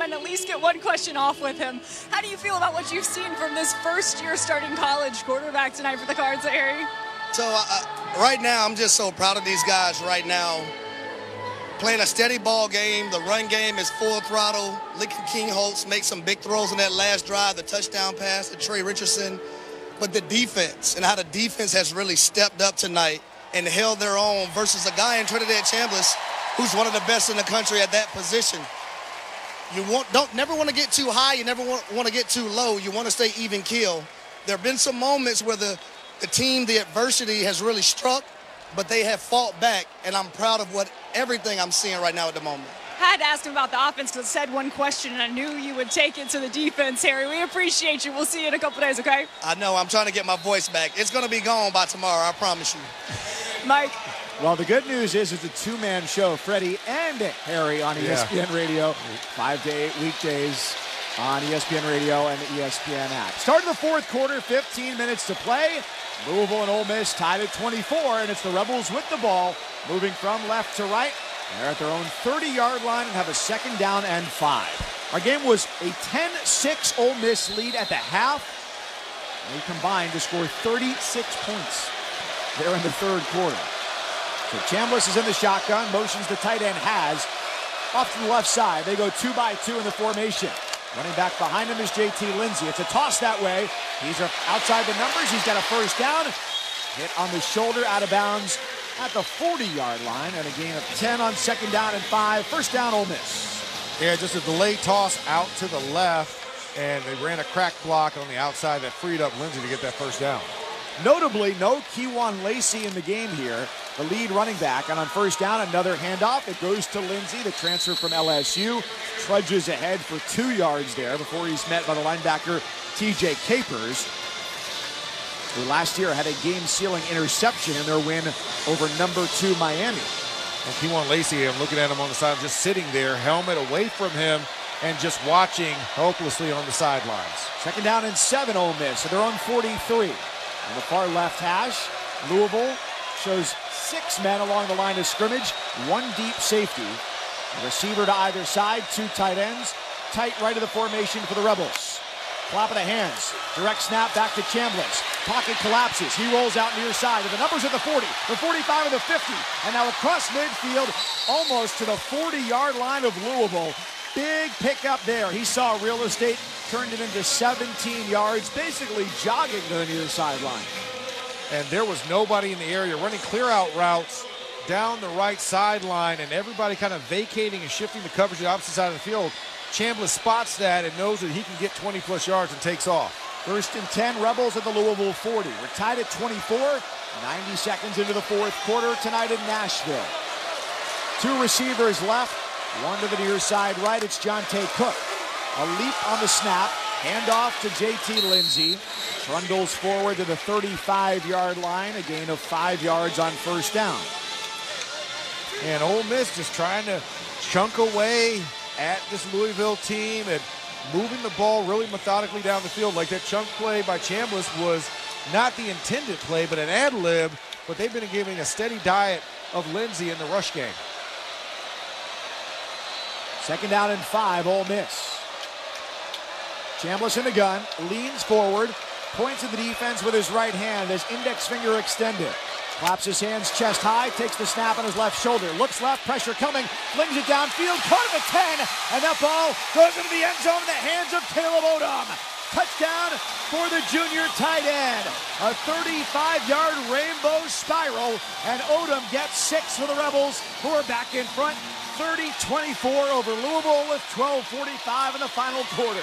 and at least get one question off with him. How do you feel about what you've seen from this first-year starting college quarterback tonight for the Cards, Harry? So right now, I'm just so proud of these guys right now. Playing a steady ball game. The run game is full throttle. Lincoln King-Holtz makes some big throws in that last drive, the touchdown pass to Trey Richardson. But the defense and how the defense has really stepped up tonight and held their own versus a guy in Trinidad Chambliss who's one of the best in the country at that position. You never want to get too high. You never want to get too low. You want to stay even keel. There have been some moments where the team, the adversity has really struck, but they have fought back, and I'm proud of everything I'm seeing right now at the moment. I had to ask him about the offense because I said one question, and I knew you would take it to the defense, Harry. We appreciate you. We'll see you in a couple days, okay? I know. I'm trying to get my voice back. It's going to be gone by tomorrow, I promise you. Mike. Well, the good news is it's a two-man show, Freddie and Harry on ESPN Radio, 5 to 8 weekdays on ESPN Radio and the ESPN app. Start of the fourth quarter, 15 minutes to play. Louisville and Ole Miss tied at 24, and it's the Rebels with the ball, moving from left to right. They're at their own 30-yard line and have a second down and 5. Our game was a 10-6 Ole Miss lead at the half. They combined to score 36 points there in the third quarter. So Chambliss is in the shotgun, motions the tight end Has off to the left side. They go 2 by 2 in the formation. Running back behind him is JT Lindsey. It's a toss that way. He's outside the numbers. He's got a first down. Hit on the shoulder, out of bounds at the 40-yard line, and a gain of 10 on second down and 5. First down, Ole Miss. Yeah, just a delayed toss out to the left, and they ran a crack block on the outside that freed up Lindsey to get that first down. Notably, no Kewan Lacey in the game here, the lead running back. And on first down, another handoff. It goes to Lindsey, the transfer from LSU. Trudges ahead for 2 yards there before he's met by the linebacker TJ Capers, who last year had a game-sealing interception in their win over number 2 Miami. And Kewan Lacey, I'm looking at him on the side, just sitting there, helmet away from him, and just watching helplessly on the sidelines. Second down and 7, Ole Miss, so they're on 43. On the far left hash, Louisville shows 6 men along the line of scrimmage, 1 deep safety. A receiver to either side, 2 tight ends. Tight right of the formation for the Rebels. Clap of the hands, direct snap back to Chambliss. Pocket collapses, he rolls out near side. And the numbers at the 40, the 45, and the 50. And now across midfield, almost to the 40-yard line of Louisville. Big pickup there. He saw real estate, turned it into 17 yards, basically jogging to the near sideline. And there was nobody in the area running clear-out routes down the right sideline, and everybody kind of vacating and shifting the coverage to the opposite side of the field. Chambliss spots that and knows that he can get 20-plus yards and takes off. First and 10, Rebels at the Louisville 40. We're tied at 24, 90 seconds into the fourth quarter tonight in Nashville. 2 receivers left, 1 to the near side right. It's Jonte Cook. A leap on the snap, handoff to JT Lindsey. Trundles forward to the 35-yard line, a gain of 5 yards on first down. And Ole Miss just trying to chunk away at this Louisville team and moving the ball really methodically down the field. Like that chunk play by Chambliss was not the intended play, but an ad lib, but they've been giving a steady diet of Lindsey in the rush game. Second down and 5, Ole Miss. Chambliss in the gun, leans forward, points at the defense with his right hand, his index finger extended. Claps his hands chest high, takes the snap on his left shoulder, looks left, pressure coming, flings it downfield, caught at the 10, and that ball goes into the end zone in the hands of Caleb Odom. Touchdown for the junior tight end. A 35-yard rainbow spiral, and Odom gets 6 for the Rebels, who are back in front, 30-24 over Louisville with 12:45 in the final quarter.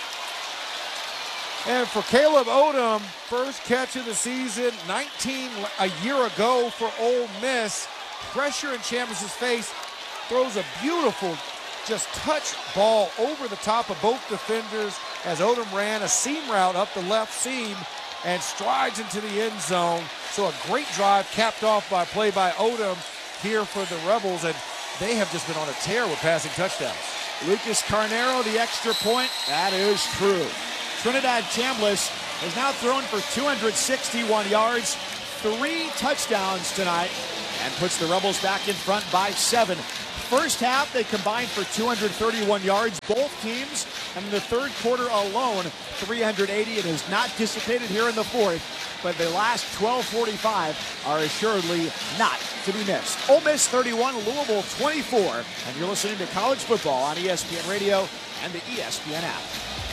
And for Caleb Odom, first catch of the season, 19 a year ago for Ole Miss. Pressure in Chambliss' face, throws a beautiful just touch ball over the top of both defenders as Odom ran a seam route up the left seam and strides into the end zone. So a great drive capped off by a play by Odom here for the Rebels, and they have just been on a tear with passing touchdowns. Lucas Carnero, the extra point, that is true. Trinidad Chambliss has now thrown for 261 yards, 3 touchdowns tonight, and puts the Rebels back in front by 7. first half, they combined for 231 yards, both teams. And in the third quarter alone, 380. It has not dissipated here in the fourth, but the last 12:45 are assuredly not to be missed. Ole Miss 31, Louisville 24. And you're listening to College Football on ESPN Radio and the ESPN app.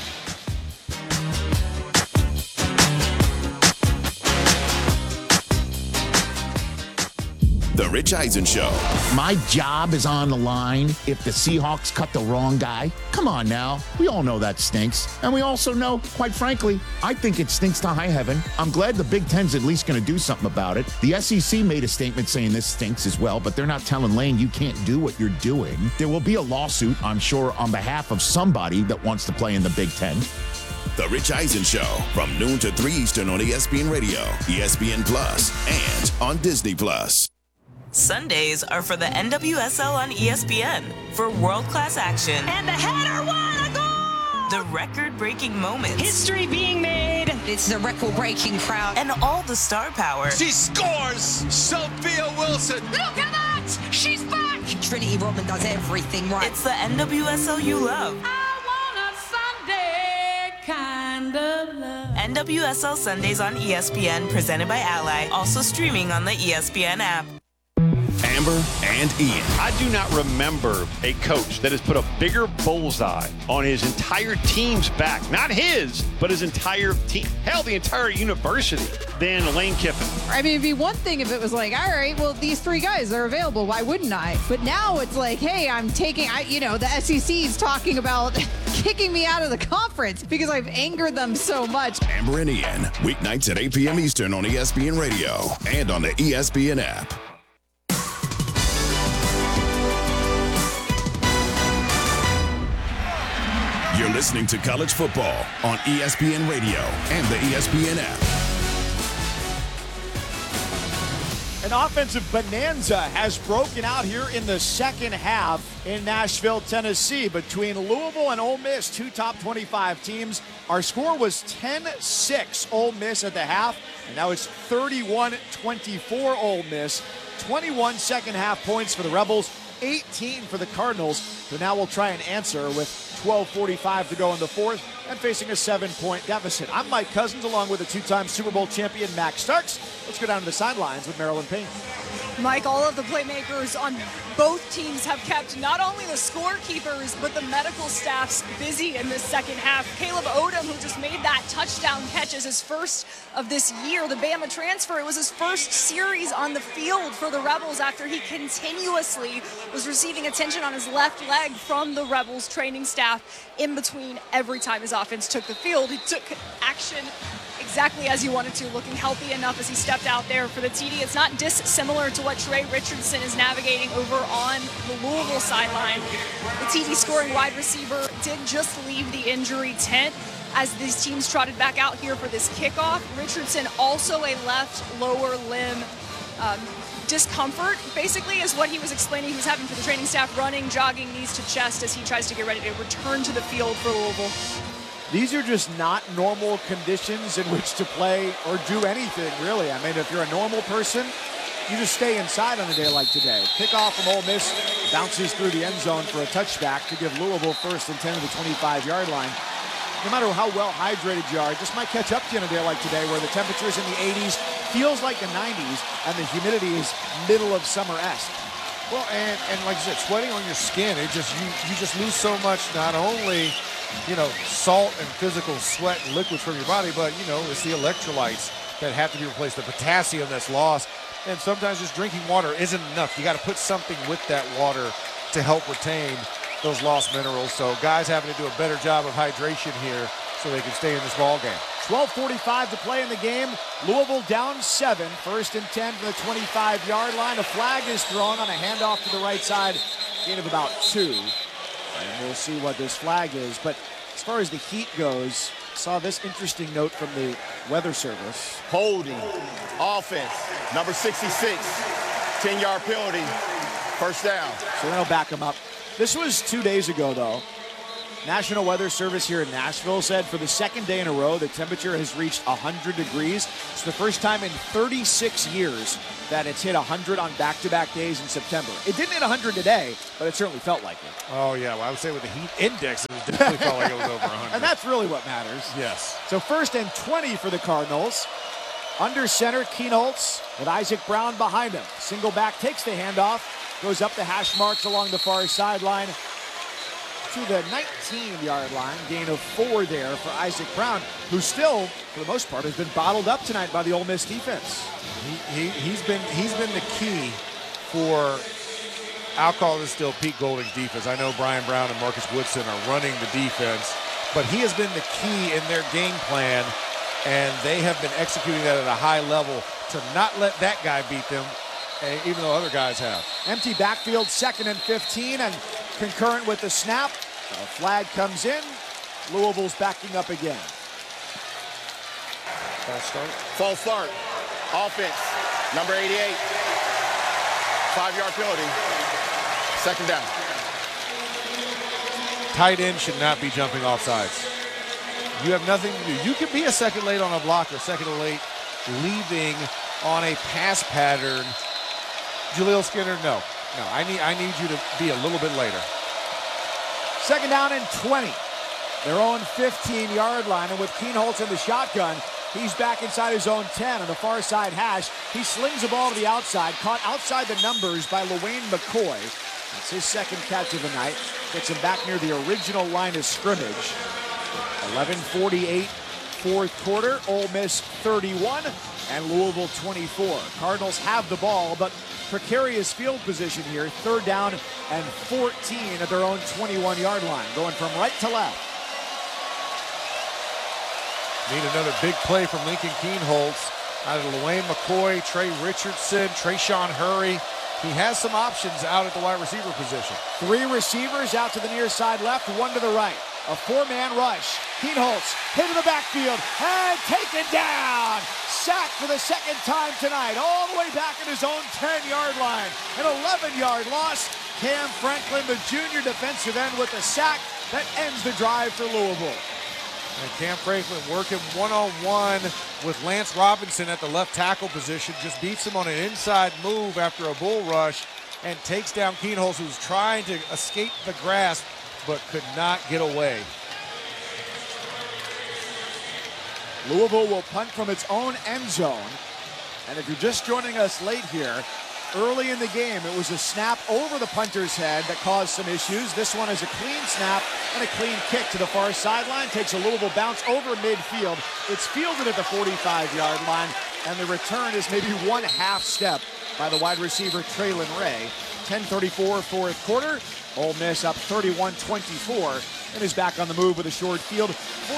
The Rich Eisen Show. My job is on the line if the Seahawks cut the wrong guy. Come on now. We all know that stinks. And we also know, quite frankly, I think it stinks to high heaven. I'm glad the Big Ten's at least going to do something about it. The SEC made a statement saying this stinks as well, but they're not telling Lane you can't do what you're doing. There will be a lawsuit, I'm sure, on behalf of somebody that wants to play in the Big Ten. The Rich Eisen Show from noon to 3 Eastern on ESPN Radio, ESPN Plus, and on Disney Plus. Sundays are for the NWSL on ESPN for world-class action. And the header won a goal! The record-breaking moments. History being made. It's a record-breaking crowd. And all the star power. She scores! Sophia Wilson! Look at that! She's back! Trinity Rodman does everything right. It's the NWSL you love. I want a Sunday kind of love. NWSL Sundays on ESPN, presented by Ally. Also streaming on the ESPN app. Amber and Ian. I do not remember a coach that has put a bigger bullseye on his entire team's back. Not his, but his entire team. Hell, the entire university than Lane Kiffin. I mean, it'd be one thing if it was like, all right, well, these three guys are available. Why wouldn't I? But now it's like, hey, I'm taking, the SEC is talking about kicking me out of the conference because I've angered them so much. Amber and Ian, weeknights at 8 p.m. Eastern on ESPN Radio and on the ESPN app. You're listening to College Football on ESPN Radio and the ESPN app. An offensive bonanza has broken out here in the second half in Nashville, Tennessee, between Louisville and Ole Miss, two top 25 teams. Our score was 10-6 Ole Miss at the half, and now it's 31-24 Ole Miss. 21 second half points for the Rebels, 18 for the Cardinals, who now will try and answer with 12:45 to go in the fourth and facing a 7-point deficit. I'm Mike Cousins, along with the two-time Super Bowl champion Max Starks. Let's go down to the sidelines with Marilyn Payne. Mike, all of the playmakers on both teams have kept not only the scorekeepers, but the medical staffs busy in this second half. Caleb Odom, who just made that touchdown catch as his first of this year, the Bama transfer, it was his first series on the field for the Rebels after he continuously was receiving attention on his left leg from the Rebels training staff in between every time his offense took the field. He took action exactly as he wanted to, looking healthy enough as he stepped out there for the TD. It's not dissimilar to what Trey Richardson is navigating over on the Louisville sideline. The TD scoring wide receiver did just leave the injury tent as these teams trotted back out here for this kickoff. Richardson also a left lower limb discomfort, basically, is what he was explaining he was having for the training staff, running, jogging, knees to chest as he tries to get ready to return to the field for Louisville. These are just not normal conditions in which to play or do anything, really. I mean, if you're a normal person, you just stay inside on a day like today. Kickoff from Ole Miss, bounces through the end zone for a touchback to give Louisville first and 10 to the 25-yard line. No matter how well hydrated you are, this might catch up to you on a day like today where the temperature's in the 80s, feels like the 90s, and the humidity is middle of summer-esque. Well, and like I said, sweating on your skin, it just you just lose so much, not only salt and physical sweat and liquids from your body, but it's the electrolytes that have to be replaced, the potassium that's lost, and sometimes just drinking water isn't enough. You got to put something with that water to help retain those lost minerals. So guys having to do a better job of hydration here so they can stay in this ball game. 12:45 to play in the game. Louisville down 7, first and 10 from the 25-yard line. A flag is thrown on a handoff to the right side, gain of about 2. And we'll see what this flag is. But as far as the heat goes, saw this interesting note from the Weather Service. Holding, offense, number 66, 10-yard penalty, first down. So that'll back them up. This was 2 days ago, though. National Weather Service here in Nashville said for the second day in a row, the temperature has reached 100 degrees. It's the first time in 36 years that it's hit 100 on back-to-back days in September. It didn't hit 100 today, but it certainly felt like it. Oh, yeah. Well, I would say with the heat index, it definitely felt like it was over 100. And that's really what matters. Yes. So 1st and 20 for the Cardinals. Under center, Kienholz with Isaac Brown behind him. Single back takes the handoff, goes up the hash marks along the far sideline to the 19-yard line. Gain of 4 there for Isaac Brown, who still, for the most part, has been bottled up tonight by the Ole Miss defense. He's been the key for, I'll call this still Pete Golding's defense. I know Brian Brown and Marcus Woodson are running the defense, but he has been the key in their game plan, and they have been executing that at a high level to not let that guy beat them, even though other guys have. Empty backfield, 2nd and 15, and concurrent with the snap, a flag comes in. Louisville's backing up again. False start. Offense, number 88. 5-yard penalty. 2nd down. Tight end should not be jumping off sides. You have nothing to do. You can be a second late on a block or second late leaving on a pass pattern. Jaleel Skinner, no. I need you to be a little bit later. 2nd down and 20. Their own 15-yard line, and with Kienholz in the shotgun, he's back inside his own 10 on the far side hash. He slings the ball to the outside, caught outside the numbers by LaWayne McCoy. That's his 2nd catch of the night. Gets him back near the original line of scrimmage. 11:48, 4th quarter. Ole Miss 31 and Louisville 24. Cardinals have the ball, but precarious field position here. 3rd down and 14 at their own 21-yard line, going from right to left. Need another big play from Lincoln Kienholz. Out of LaWayne McCoy, Trey Richardson, Trayshawn Hurry. He has some options out at the wide receiver position. 3 receivers out to the near side left, 1 to the right. A 4-man rush. Kienholz hit in the backfield and taken down. Sacked for the 2nd time tonight, all the way back at his own 10-yard line. An 11-yard loss. Cam Franklin, the junior defensive end, with a sack that ends the drive for Louisville. And Cam Franklin working one-on-one with Lance Robinson at the left tackle position. Just beats him on an inside move after a bull rush and takes down Kienholz, who's trying to escape the grasp but could not get away. Louisville will punt from its own end zone. And if you're just joining us late here, early in the game, it was a snap over the punter's head that caused some issues. This one is a clean snap and a clean kick to the far sideline. Takes a Louisville bounce over midfield. It's fielded at the 45-yard line, and the return is maybe 1/2 step by the wide receiver Traylon Ray. 10:34, 4th quarter. Ole Miss up 31-24 and is back on the move with a short field.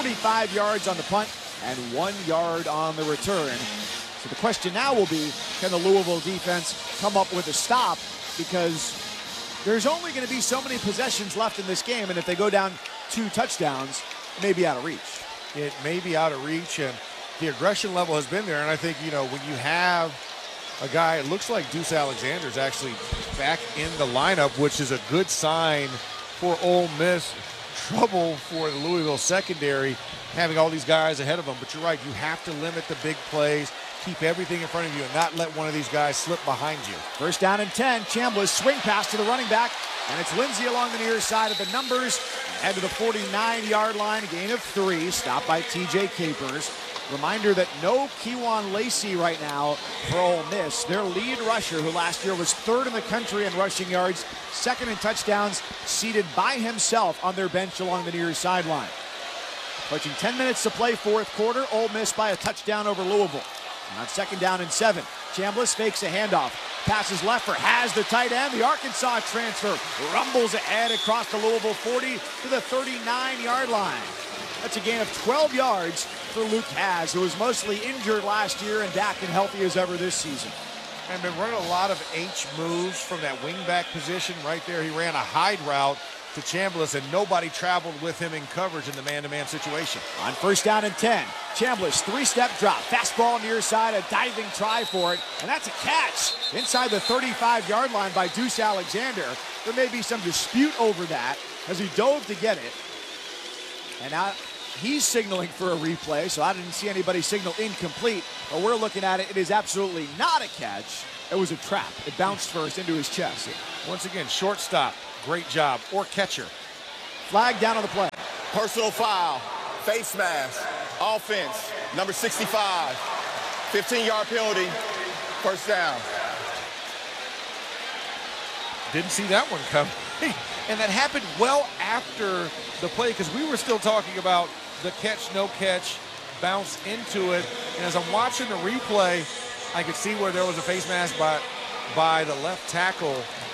45 yards on the punt and 1 yard on the return. So the question now will be, can the Louisville defense come up with a stop? Because there's only going to be so many possessions left in this game, and if they go down 2 touchdowns, it may be out of reach. It may be out of reach, and the aggression level has been there. And I think, when you have a guy, it looks like Deuce Alexander's actually back in the lineup, which is a good sign for Ole Miss. Trouble for the Louisville secondary, having all these guys ahead of them. But you're right, you have to limit the big plays, keep everything in front of you, and not let one of these guys slip behind you. 1st down and 10. Chambliss swing pass to the running back, and it's Lindsey along the near side of the numbers. Head to the 49-yard line, gain of 3, stopped by TJ Capers. Reminder that no Kewan Lacey right now for Ole Miss. Their lead rusher, who last year was 3rd in the country in rushing yards, 2nd in touchdowns, seated by himself on their bench along the near sideline. Approaching 10 minutes to play, 4th quarter. Ole Miss by a touchdown over Louisville. And on 2nd down and 7, Chambliss fakes a handoff. Passes left for Has, the tight end. The Arkansas transfer rumbles ahead across the Louisville 40 to the 39-yard line. That's a gain of 12 yards for Luke Has, who was mostly injured last year and back and healthy as ever this season. And been running a lot of H moves from that wingback position right there. He ran a hide route to Chambliss, and nobody traveled with him in coverage in the man-to-man situation. On 1st down and 10, Chambliss 3-step drop, fastball near side, a diving try for it, and that's a catch inside the 35-yard line by Deuce Alexander. There may be some dispute over that as he dove to get it. And now he's signaling for a replay, so I didn't see anybody signal incomplete. But we're looking at it. It is absolutely not a catch. It was a trap. It bounced first into his chest. Once again, shortstop, great job, or catcher. Flag down on the play. Personal foul, face mask, offense, number 65, 15-yard penalty, first down. Didn't see that one coming. And that happened well after the play because we were still talking about the catch, no catch, bounce into it. And as I'm watching the replay, I could see where there was a face mask by the left tackle,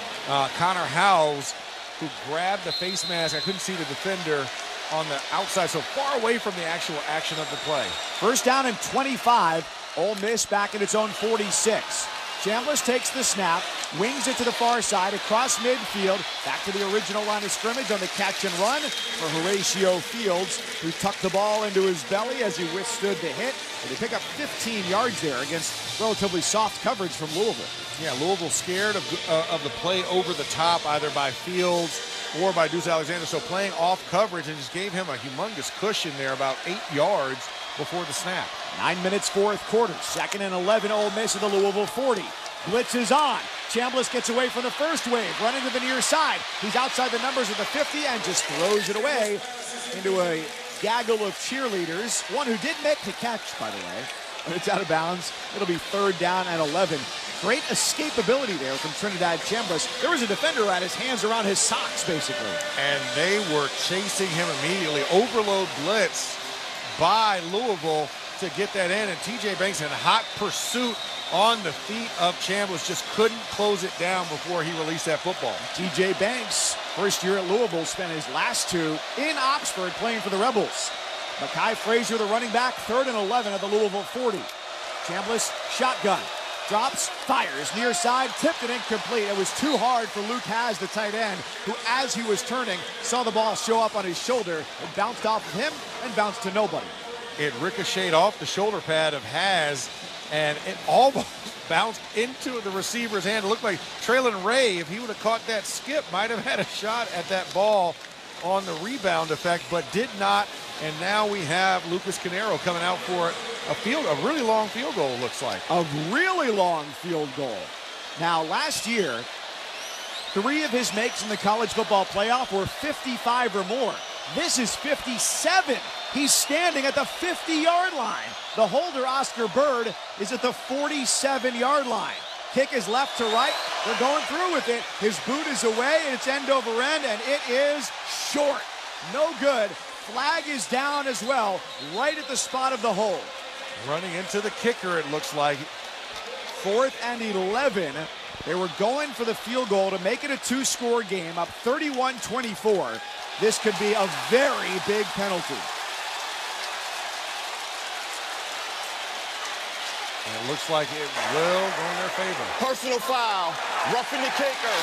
Connor Howes, who grabbed the face mask. I couldn't see the defender on the outside, so far away from the actual action of the play. First down and 25. Ole Miss back at its own 46. Chambliss takes the snap, wings it to the far side, across midfield, back to the original line of scrimmage on the catch and run for Horatio Fields, who tucked the ball into his belly as he withstood the hit. And they pick up 15 yards there against relatively soft coverage from Louisville. Yeah, Louisville scared of the play over the top, either by Fields or by Deuce Alexander. So playing off coverage and just gave him a humongous cushion there, about 8 yards before the snap. 9 minutes, fourth quarter. 2nd and 11, Ole Miss at the Louisville 40. Blitz is on. Chambliss gets away from the first wave, running to the near side. He's outside the numbers of the 50 and just throws it away into a gaggle of cheerleaders. One who did make the catch, by the way. But it's out of bounds. It'll be 3rd down and 11. Great escapability there from Trinidad Chambliss. There was a defender who had his hands around his socks, basically. And they were chasing him immediately. Overload blitz by Louisville to get that in. And TJ Banks in hot pursuit on the feet of Chambliss, just couldn't close it down before he released that football. TJ Banks, first year at Louisville, spent his last 2 in Oxford playing for the Rebels. Mekhi Frazier, the running back, 3rd and 11 at the Louisville 40. Chambliss, shotgun, drops, fires, near side, tipped it incomplete. It was too hard for Luke Hasz, the tight end, who, as he was turning, saw the ball show up on his shoulder. It bounced off of him and bounced to nobody. It ricocheted off the shoulder pad of Hasz, and it almost bounced into the receiver's hand. It looked like Traylon Ray, if he would have caught that skip, might have had a shot at that ball on the rebound effect, but did not. And now we have Lucas Canero coming out for a really long field goal, it looks like. A really long field goal. Now, last year, 3 of his makes in the college football playoff were 55 or more. This is 57. He's standing at the 50-yard line. The holder, Oscar Bird, is at the 47-yard line. Kick is left to right. They're going through with it. His boot is away, and it's end over end, and it is short. No good. Flag is down as well, right at the spot of the hold. Running into the kicker, it looks like. 4th and 11. They were going for the field goal to make it a 2-score game, up 31-24. This could be a very big penalty. And it looks like it will go in their favor. Personal foul, roughing the kicker.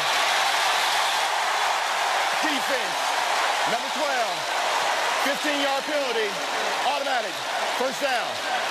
Defense, number 12. 15-yard penalty, automatic, first down.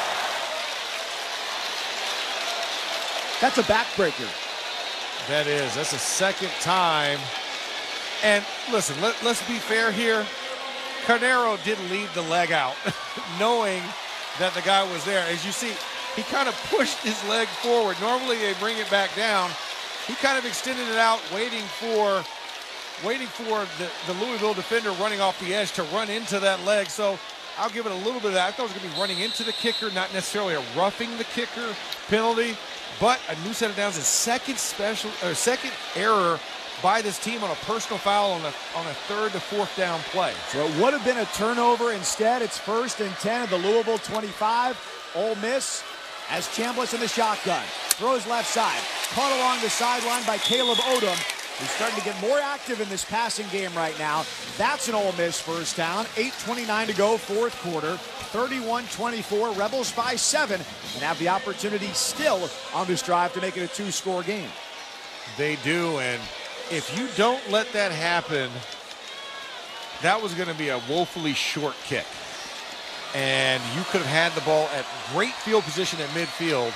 That's a backbreaker. That is. That's the 2nd time. And listen, let's be fair here. Carnero didn't leave the leg out, knowing that the guy was there. As you see, he kind of pushed his leg forward. Normally they bring it back down. He kind of extended it out, waiting for the Louisville defender running off the edge to run into that leg. So I'll give it a little bit of that. I thought it was going to be running into the kicker, not necessarily a roughing the kicker penalty, but a new set of downs, a second error by this team on a personal foul on a 3rd to 4th down play. So it would have been a turnover. Instead, it's 1st and 10 at the Louisville 25. Ole Miss as Chambliss in the shotgun. Throws left side. Caught along the sideline by Caleb Odom, who's starting to get more active in this passing game right now. That's an Ole Miss first down. 8:29 to go, 4th quarter. 31-24, Rebels by 7, and have the opportunity still on this drive to make it a 2-score game. They do, and if you don't let that happen, that was going to be a woefully short kick. And you could have had the ball at great field position at midfield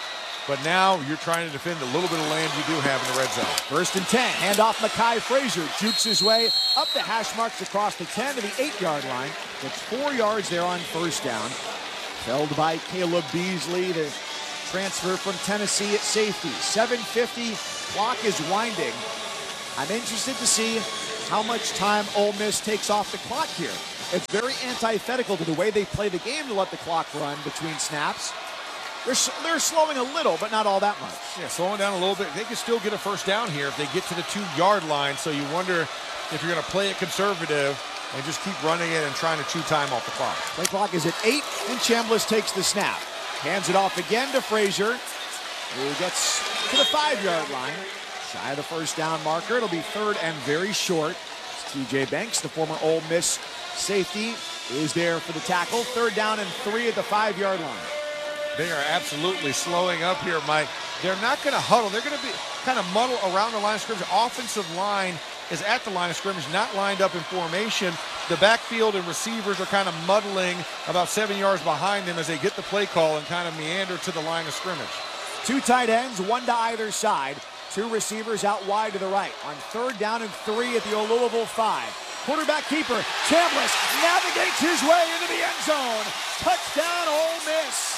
But now you're trying to defend the little bit of land you do have in the red zone. 1st and 10. Handoff Mekhi Frazier. Jukes his way up the hash marks across the 10 to the 8-yard line. Gets 4 yards there on 1st down. Held by Caleb Beasley, the transfer from Tennessee at safety. 7:50. Clock is winding. I'm interested to see how much time Ole Miss takes off the clock here. It's very antithetical to the way they play the game to let the clock run between snaps. They're slowing a little, but not all that much. Yeah, slowing down a little bit. They can still get a 1st down here if they get to the 2-yard line, so you wonder if you're going to play it conservative and just keep running it and trying to chew time off the clock. Play clock is at 8, and Chambliss takes the snap. Hands it off again to Frazier, who gets to the 5-yard line. Shy of the 1st down marker. It'll be 3rd and very short. TJ Banks, the former Ole Miss safety, is there for the tackle. 3rd down and 3 at the 5-yard line. They are absolutely slowing up here, Mike. They're not going to huddle. They're going to be kind of muddle around the line of scrimmage. Offensive line is at the line of scrimmage, not lined up in formation. The backfield and receivers are kind of muddling about 7 yards behind them as they get the play call and kind of meander to the line of scrimmage. 2 tight ends, 1 to either side. 2 receivers out wide to the right. On 3rd down and 3 at the Louisville 5. Quarterback keeper, Chambliss navigates his way into the end zone. Touchdown, Ole Miss.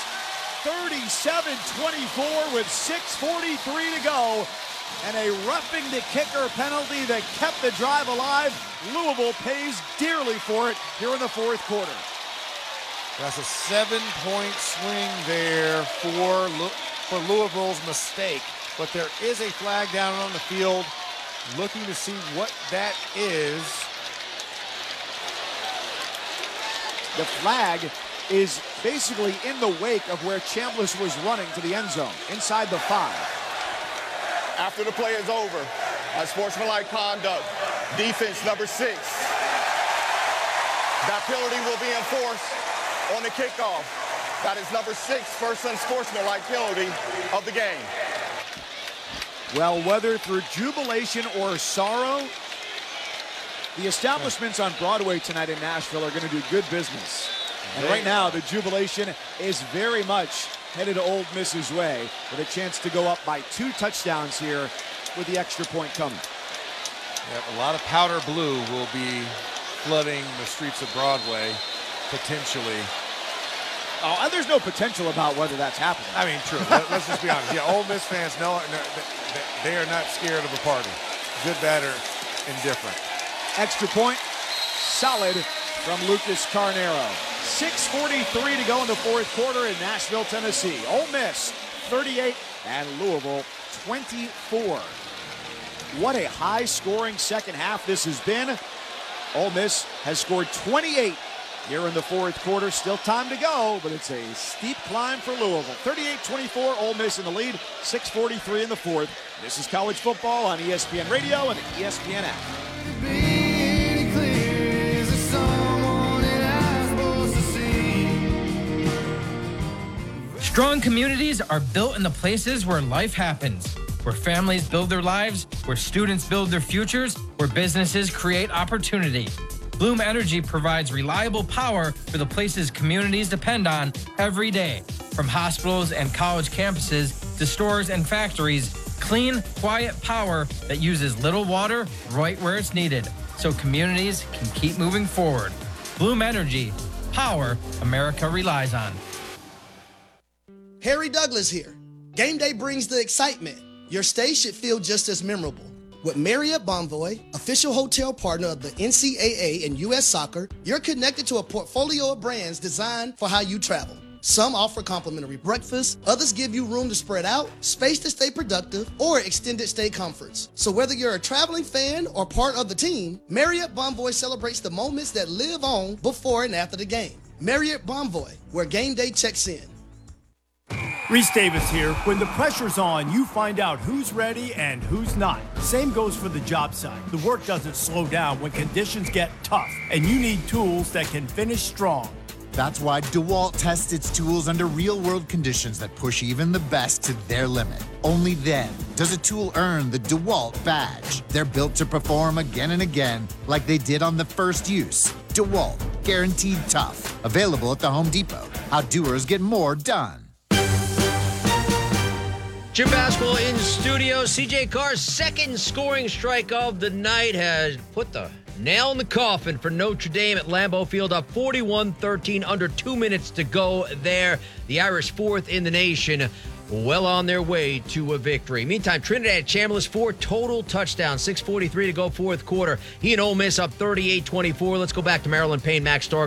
37-24 with 6:43 to go. And a roughing the kicker penalty that kept the drive alive. Louisville pays dearly for it here in the 4th quarter. That's a 7-point swing there for Louisville's mistake. But there is a flag down on the field. Looking to see what that is. The flag is basically in the wake of where Chambliss was running to the end zone, inside the 5. After the play is over, unsportsmanlike conduct, defense number 6. That penalty will be enforced on the kickoff. That is number 6, first unsportsmanlike penalty of the game. Well, whether through jubilation or sorrow, the establishments on Broadway tonight in Nashville are going to do good business. And right now, the jubilation is very much headed to Ole Miss's way with a chance to go up by 2 touchdowns here with the extra point coming. Yep, a lot of powder blue will be flooding the streets of Broadway, potentially. Oh, and there's no potential about whether that's happening. I mean, true. Let's just be honest. Yeah, Ole Miss fans know they are not scared of a party. Good, bad, or indifferent. Extra point, solid from Lucas Carnero. 6:43 to go in the 4th quarter in Nashville, Tennessee. Ole Miss 38 and Louisville 24. What a high-scoring second half this has been. Ole Miss has scored 28 here in the 4th quarter. Still time to go, but it's a steep climb for Louisville. 38-24, Ole Miss in the lead. 6:43 in the 4th. This is college football on ESPN Radio and the ESPN app. Strong communities are built in the places where life happens, where families build their lives, where students build their futures, where businesses create opportunity. Bloom Energy provides reliable power for the places communities depend on every day. From hospitals and college campuses to stores and factories, clean, quiet power that uses little water right where it's needed, so communities can keep moving forward. Bloom Energy, power America relies on. Harry Douglas here. Game day brings the excitement. Your stay should feel just as memorable. With Marriott Bonvoy, official hotel partner of the NCAA and U.S. Soccer, you're connected to a portfolio of brands designed for how you travel. Some offer complimentary breakfast, others give you room to spread out, space to stay productive, or extended stay comforts. So whether you're a traveling fan or part of the team, Marriott Bonvoy celebrates the moments that live on before and after the game. Marriott Bonvoy, where game day checks in. Reese Davis here. When the pressure's on, you find out who's ready and who's not. Same goes for the job site. The work doesn't slow down when conditions get tough, and you need tools that can finish strong. That's why DeWalt tests its tools under real-world conditions that push even the best to their limit. Only then does a tool earn the DeWalt badge. They're built to perform again and again, like they did on the first use. DeWalt, guaranteed tough. Available at the Home Depot. How doers get more done. Jim Basketball in studio. CJ Carr's second scoring strike of the night has put the nail in the coffin for Notre Dame at Lambeau Field, up 41-13, under 2 minutes to go there. The Irish fourth in the nation, well on their way to a victory. Meantime, Trinidad Chambliss, 4 total touchdowns, 6:43 to go fourth quarter. He and Ole Miss up 38-24. Let's go back to Maryland Payne, Max Stark.